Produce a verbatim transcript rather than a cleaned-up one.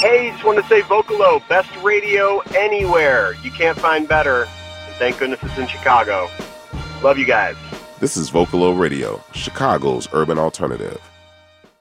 Hey, just want to say Vocalo, best radio anywhere. You can't find better. And thank goodness it's in Chicago. Love you guys. This is Vocalo Radio, Chicago's urban alternative.